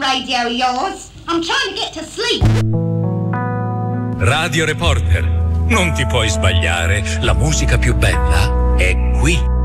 radio of yours. I'm trying to get to sleep. Radio Reporter, non ti puoi sbagliare, la musica più bella è qui.